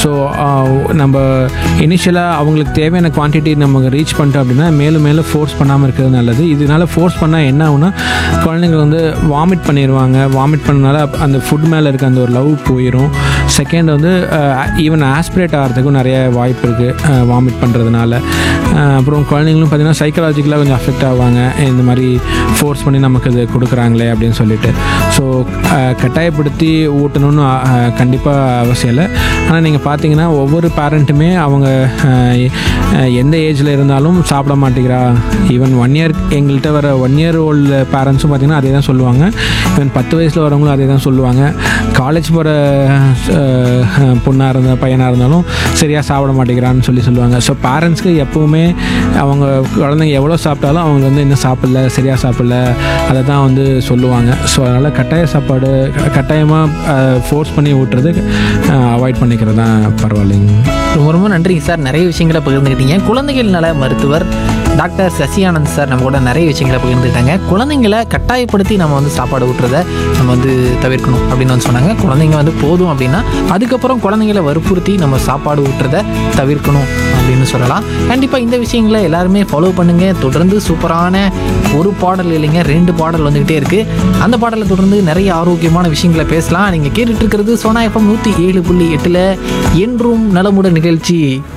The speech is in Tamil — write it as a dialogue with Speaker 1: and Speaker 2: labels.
Speaker 1: ஸோ நம்ம இனிஷியலாக அவங்களுக்கு தேவையான குவான்டிட்டி நமக்கு ரீச் பண்ணிட்டோம் அப்படின்னா மேலும் மேலும் ஃபோர்ஸ் பண்ணாமல் இருக்கிறது நல்லது. இதனால் ஃபோர்ஸ் பண்ணால் என்ன ஆகுனா குழந்தைங்க வந்து வாமிட் பண்ணிடுவாங்க. வாமிட் பண்ணனால அந்த ஃபுட் மேலே இருக்க அந்த ஒரு லவ் போயிடும். செகண்ட் வந்து ஈவன் ஆஸ்பிரேட் ஆகிறதுக்கும் நிறைய வாய்ப்பு இருக்குது வாமிட் பண்ணுறதுனால. அப்புறம் குழந்தைங்களும் பார்த்திங்கன்னா சைக்கலாஜிக்கலாக கொஞ்சம் அஃபெக்ட் ஆவாங்க, இந்த மாதிரி ஃபோர்ஸ் பண்ணி நமக்கு இது கொடுக்குறாங்களே அப்படின்னு சொல்லிட்டு. ஸோ கட்டாயப்படுத்தி ஊட்டணும்னு கண்டிப்பாக அவசியம் இல்லை. ஆனால் நீங்கள் பார்த்தீங்கன்னா ஒவ்வொரு பேரண்ட்டுமே அவங்க எந்த ஏஜில் இருந்தாலும் சாப்பிட மாட்டேங்கிறா. ஈவன் 1 இயர் எங்கள்கிட்ட வர 1 இயர் ஓல்டு பேரண்ட்ஸும் பார்த்திங்கன்னா அதே தான் சொல்லுவாங்க. ஈவன் 10 வயசில் வரவங்களும் அதே தான் சொல்லுவாங்க. காலேஜ் போகிற பொண்ணாக இருந்தால் பையனாக இருந்தாலும் சரியாக சாப்பிட மாட்டேங்கிறான்னு சொல்லுவாங்க. ஸோ பேரண்ட்ஸ்க்கு எப்போவுமே அவங்க குழந்தைங்க எவ்வளோ சாப்பிட்டாலும் அவங்க வந்து இன்னும் சாப்பிடல, சரியாக சாப்பிடல, அதை தான் வந்து சொல்லுவாங்க. ஸோ அதனால் கட்டாய சாப்பாடு கட்டாயமாக ஃபோர்ஸ் பண்ணி ஊட்டுறது அவாய்ட் பண்ணிக்கிறது தான் பரவாயில்லைங்க.
Speaker 2: ரொம்ப ரொம்ப நன்றிங்க சார், நிறைய விஷயங்களை பகிர்ந்துக்கிட்டீங்க. குழந்தைகள் நல மருத்துவர் டாக்டர் சசி ஆனந்த் சார் நம்ம கூட நிறைய விஷயங்களை பகிர்ந்துக்கிட்டாங்க. குழந்தைங்களை கட்டாயப்படுத்தி நம்ம வந்து சாப்பாடு ஊட்டுறதை நம்ம வந்து தவிர்க்கணும் அப்படின்னு வந்து சொன்னாங்க. குழந்தைங்க வந்து போதும் அப்படின்னா அதுக்கப்புறம் குழந்தைங்களை வற்புறுத்தி நம்ம சாப்பாடு ஊட்டுறதை தவிர்க்கணும் அப்படின்னு சொல்லலாம். கண்டிப்பாக இந்த விஷயங்களை எல்லாருமே ஃபாலோ பண்ணுங்கள். தொடர்ந்து சூப்பரான ஒரு பாடல் இல்லைங்க 2 பாடல் வந்துக்கிட்டே இருக்குது. அந்த பாடலை தொடர்ந்து நிறைய ஆரோக்கியமான விஷயங்களை பேசலாம். நீங்கள் கேட்டுட்ருக்கிறது சோனா FM 107.8 என்றும் நலமுடன் நிகழ்ச்சி.